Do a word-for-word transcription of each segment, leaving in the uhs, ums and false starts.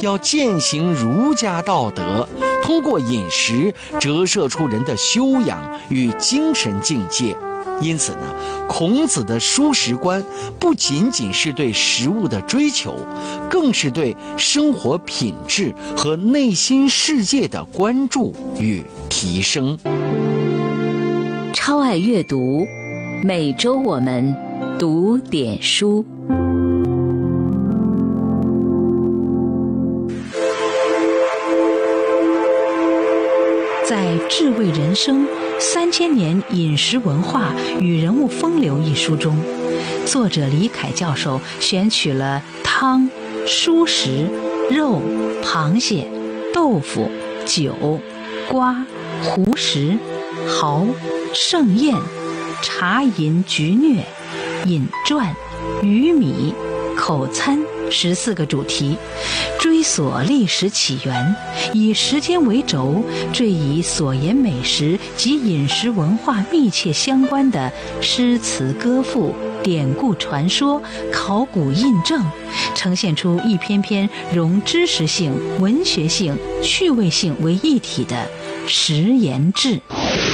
要践行儒家道德，通过饮食折射出人的修养与精神境界。因此呢，孔子的蔬食观不仅仅是对食物的追求，更是对生活品质和内心世界的关注与提升。 超爱阅读，每周我们读点书。在《智慧人生：三千年饮食文化与人物风流》一书中，作者李凯教授选取了汤、蔬食、肉、螃蟹、豆腐、酒、瓜、胡食、蚝、盛宴、茶饮菊疟、饮馔、鱼米、口餐十四个主题，追索历史起源，以时间为轴，缀以所言美食及饮食文化密切相关的诗词歌赋、典故传说、考古印证，呈现出一篇篇融知识性、文学性、趣味性为一体的食言志。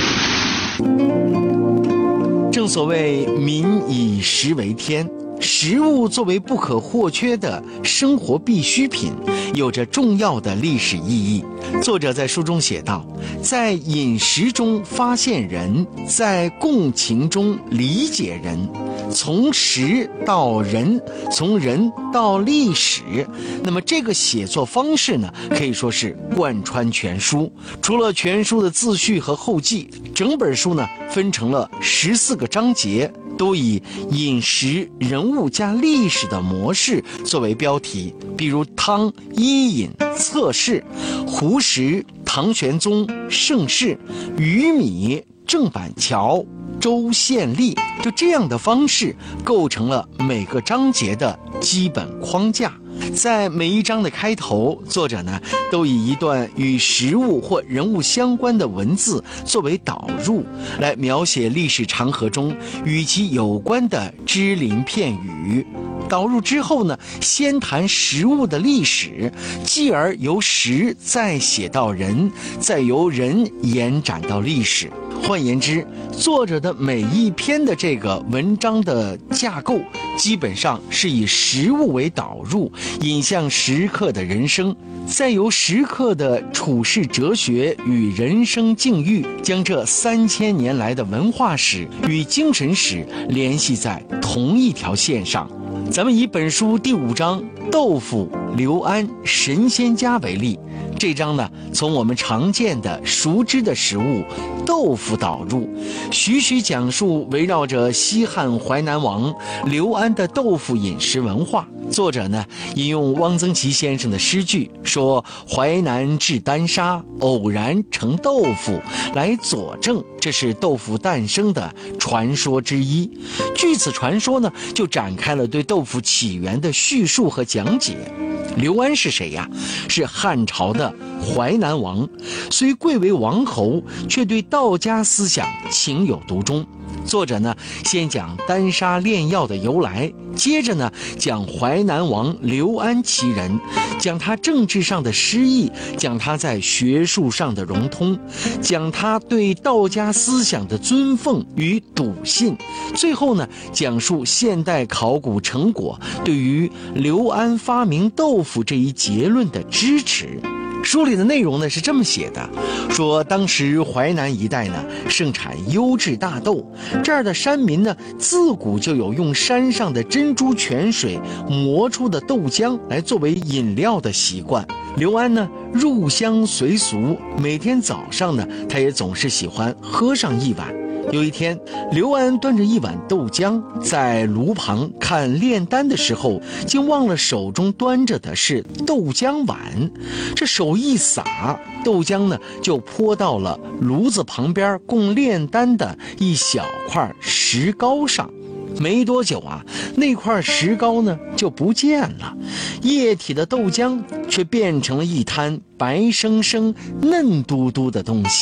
正所谓民以食为天，食物作为不可或缺的生活必需品，有着重要的历史意义。作者在书中写道，在饮食中发现人，在共情中理解人，从食到人，从人到历史。那么这个写作方式呢，可以说是贯穿全书。除了全书的自序和后记，整本书呢分成了十四个章节，都以饮食、人物加历史的模式作为标题，比如汤、伊尹、侧室；胡食、唐玄宗、盛世；鱼米、郑板桥、周献立。就这样的方式构成了每个章节的基本框架。在每一章的开头，作者呢都以一段与食物或人物相关的文字作为导入，来描写历史长河中与其有关的只鳞片语。导入之后呢，先谈食物的历史，继而由食再写到人，再由人延展到历史。换言之，作者的每一篇的这个文章的架构基本上是以食物为导入，引向食客的人生，再由食客的处世哲学与人生境遇，将这三千年来的文化史与精神史联系在同一条线上。咱们以本书第五章豆腐、刘安、神仙家为例，这章呢，从我们常见的熟知的食物豆腐导入，徐徐讲述围绕着西汉淮南王刘安的豆腐饮食文化。作者呢，引用汪曾祺先生的诗句，说淮南制丹砂，偶然成豆腐，来佐证这是豆腐诞生的传说之一。据此传说呢，就展开了对豆腐起源的叙述和讲解。刘安是谁呀？是汉朝的淮南王，虽贵为王侯，却对道家思想情有独钟。作者呢，先讲丹砂炼药的由来，接着呢，讲淮南王刘安其人，讲他政治上的失意，讲他在学术上的融通，讲他对道家思想的尊奉与笃信，最后呢，讲述现代考古成果对于刘安发明豆腐这一结论的支持。书里的内容呢是这么写的，说当时淮南一带呢盛产优质大豆，这儿的山民呢自古就有用山上的珍珠泉水磨出的豆浆来作为饮料的习惯。刘安呢入乡随俗，每天早上呢他也总是喜欢喝上一碗。有一天，刘安端着一碗豆浆在炉旁看炼丹的时候，竟忘了手中端着的是豆浆碗，这手一洒，豆浆呢就泼到了炉子旁边供炼丹的一小块石膏上。没多久啊，那块石膏呢就不见了，液体的豆浆却变成了一滩白生生嫩嘟嘟的东西。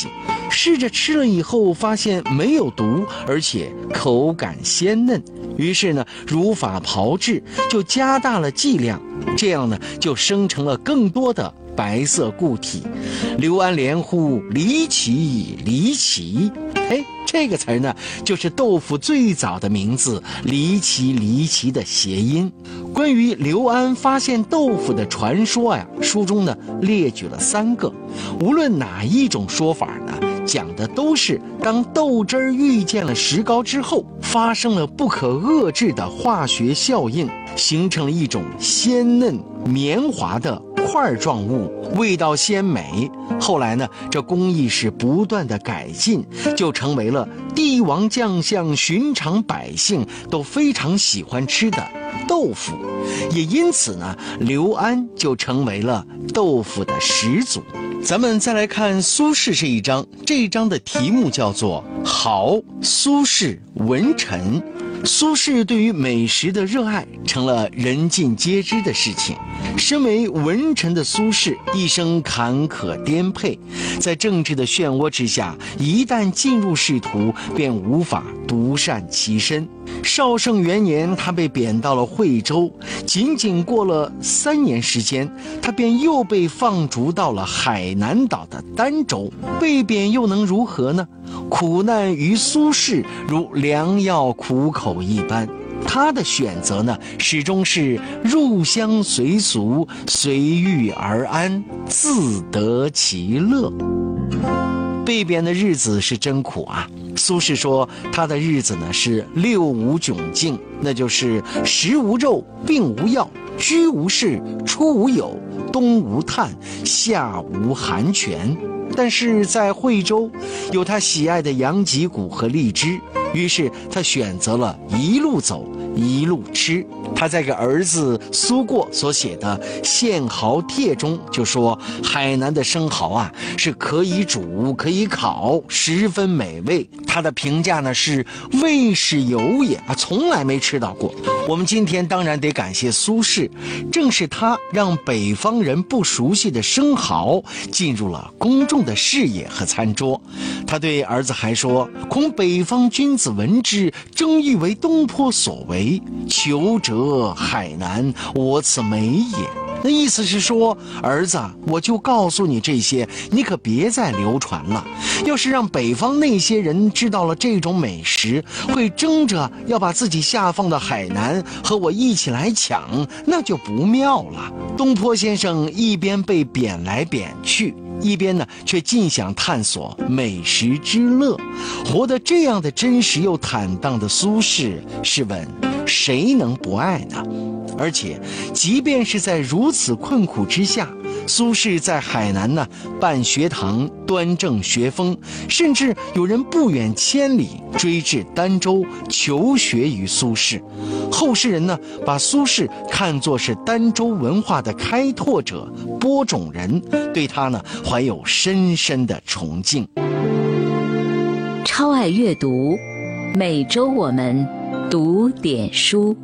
试着吃了以后发现没有毒，而且口感鲜嫩，于是呢如法炮制，就加大了剂量，这样呢就生成了更多的白色固体。刘安连呼离奇离奇，哎，这个词儿呢就是豆腐最早的名字离奇离奇的谐音。关于刘安发现豆腐的传说呀，书中呢列举了三个，无论哪一种说法呢，讲的都是当豆汁儿遇见了石膏之后，发生了不可遏制的化学效应，形成了一种鲜嫩绵滑的块状物，味道鲜美。后来呢，这工艺是不断的改进，就成为了帝王将相、寻常百姓都非常喜欢吃的豆腐。也因此呢，刘安就成为了豆腐的始祖。咱们再来看苏轼这一章，这一章的题目叫做《好苏轼文臣》。苏轼对于美食的热爱成了人尽皆知的事情。身为文臣的苏轼，一生坎坷颠沛，在政治的漩涡之下，一旦进入仕途，便无法独善其身。绍圣元年，他被贬到了惠州，仅仅过了三年时间，他便又被放逐到了海南岛的儋州。被贬又能如何呢？苦难于苏轼如良药苦口一般，他的选择呢，始终是入乡随俗，随遇而安，自得其乐。被贬的日子是真苦啊！苏轼说他的日子呢是六无窘境，那就是食无肉，病无药，居无室，出无友，冬无炭，夏无寒泉。但是在惠州有他喜爱的杨脊骨和荔枝，于是他选择了一路走一路吃。他在给儿子苏过所写的《献蚝帖》中就说，海南的生蚝啊是可以煮可以烤，十分美味。他的评价呢是味是有也啊，从来没吃到过。我们今天当然得感谢苏轼，正是他让北方人不熟悉的生蚝进入了公众的视野和餐桌。他对儿子还说，恐北方君子闻之，争欲为东坡所为，求者海南，我此美也。那意思是说，儿子，我就告诉你这些，你可别再流传了。要是让北方那些人知道了这种美食，会争着要把自己下放到海南和我一起来抢，那就不妙了。东坡先生一边被贬来贬去，一边呢却尽享探索美食之乐。活得这样的真实又坦荡的苏轼，试问谁能不爱呢？而且即便是在如此困苦之下，苏轼在海南呢办学堂，端正学风，甚至有人不远千里追至儋州求学于苏轼。后世人呢把苏轼看作是儋州文化的开拓者、播种人，对他呢怀有深深的崇敬。 超爱阅读，每周我们读点书。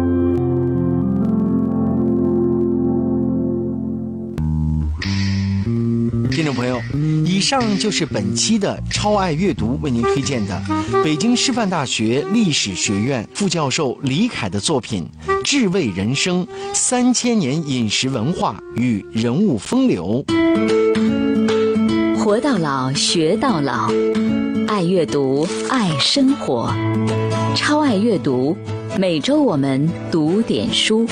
听众朋友，以上就是本期的超爱阅读为您推荐的北京师范大学历史学院副教授李凯的作品《智味人生：三千年饮食文化与人物风流》。 活到老，学到老，爱阅读，爱生活，超爱阅读，每周我们读点书。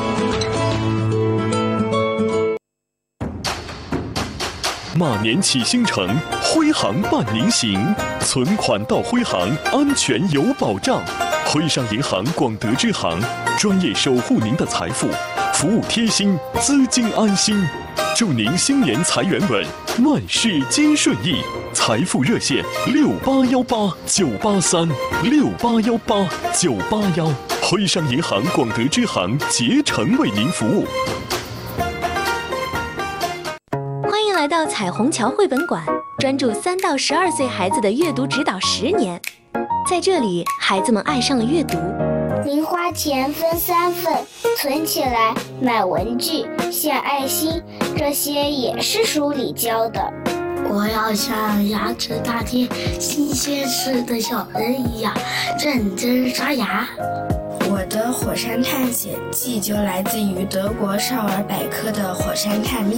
马年启星城，徽行伴您行，存款到徽行，安全有保障。徽商银行广德支行，专业守护您的财富，服务贴心，资金安心。祝您新年财源稳，万事皆顺意。财富热线六八幺八九八三六八幺八九八幺，徽商银行广德支行竭诚为您服务。 欢迎来到彩虹桥绘本馆，专注三到十二岁孩子的阅读指导十年。在这里，孩子们爱上了阅读。 零花钱分三份，存起来买文具、献爱心，这些也是书里教的。 我要像牙齿大贴、新鲜吃的小人一样认真刷牙。 我的火山探险记就来自于德国少儿百科的火山探秘。